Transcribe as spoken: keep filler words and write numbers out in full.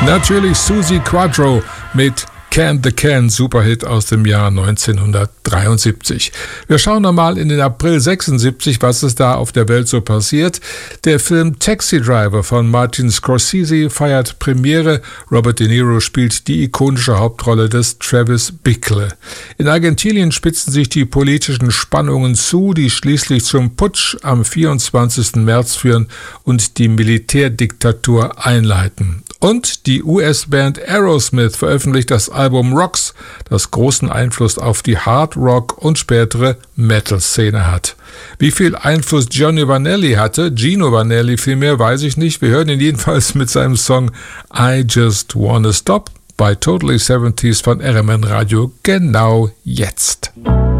Natürlich Suzi Quatro mit Can the Can, Superhit aus dem Jahr neunzehnhundertdreiundsiebzig. Wir schauen nochmal in den April sechsundsiebzig, was ist da auf der Welt so passiert. Der Film Taxi Driver von Martin Scorsese feiert Premiere. Robert De Niro spielt die ikonische Hauptrolle des Travis Bickle. In Argentinien spitzen sich die politischen Spannungen zu, die schließlich zum Putsch am vierundzwanzigsten März führen und die Militärdiktatur einleiten. Und die U S-Band Aerosmith veröffentlicht das Album Rocks, das großen Einfluss auf die Hard Rock und spätere Metal-Szene hat. Wie viel Einfluss Johnny Vanelli hatte, Gino Vanelli vielmehr, weiß ich nicht. Wir hören ihn jedenfalls mit seinem Song I Just Wanna Stop bei Totally seventies von R M N Radio genau jetzt.